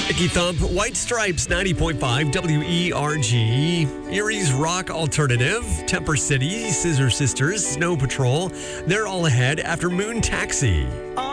Icky Thump, White Stripes, 90.5 WERG, Erie's Rock Alternative, Temper City, Scissor Sisters, Snow Patrol. They're all ahead after Moon Taxi.